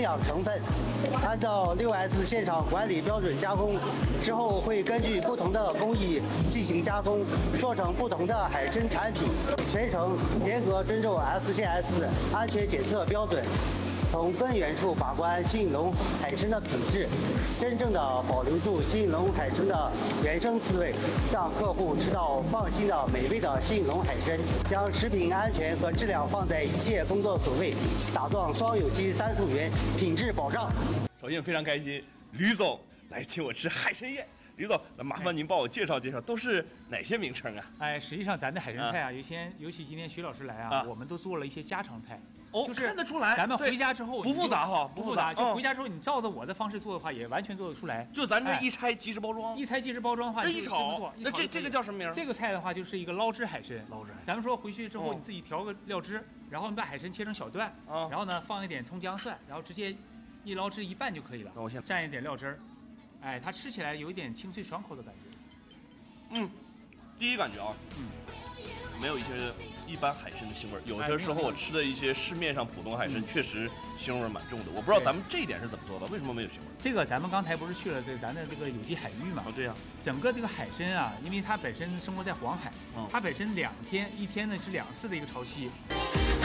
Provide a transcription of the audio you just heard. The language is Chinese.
养成分，按照6S 现场管理标准加工，之后会根据不同的工艺进行加工，做成不同的海参产品，全程严格遵守 SGS 安全检测标准。从根源处把关新颖龙海参的品质，真正的保留住新颖龙海参的原生滋味，让客户吃到放心的美味的新颖龙海参。将食品安全和质量放在一切工作首位，打造双有机3溯源，品质保障。 首先非常开心，吕总来请我吃海参宴。吕总，那麻烦您帮我介绍介绍，都是哪些名称啊？ 实际上咱的海参菜啊，尤其今天徐老师来啊，我们都做了一些家常菜。就是看得出来， 咱们回家之后不复杂哈， 不复杂。就回家之后，你照着我的方式做的话，也完全做得出来。 就咱这一拆即食包装， 一拆即食包装的话， 这一炒，那这个叫什么名？ 这个菜的话，就是一个捞汁海参。 捞汁海参， 咱们说回去之后，你自己调个料汁，然后你把海参切成小段，然后呢放一点葱姜蒜，然后直接一捞汁一拌就可以了。 那我先蘸一点料汁儿。它吃起来有一点清脆爽口的感觉。第一感觉啊，没有一些一般海参的腥味儿。有些时候我吃的一些市面上普通海参，确实腥味蛮重的。我不知道咱们这一点是怎么做的，为什么没有腥味？ 这个咱们刚才不是去了咱的这个有机海域嘛？ 对呀。 整个这个海参啊，因为它本身生活在黄海，它本身2天，1天呢是2次的一个潮汐。